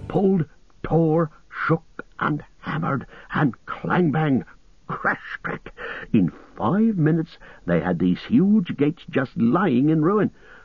pulled, tore, shook, and hammered, and clang-bang, crash-crack. In 5 minutes they had these huge gates just lying in ruin.